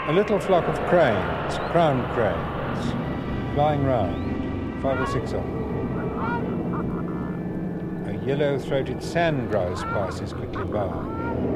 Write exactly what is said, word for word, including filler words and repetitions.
A little flock of cranes, crown cranes, flying round, five or six of them. A yellow-throated sand grouse passes quickly by.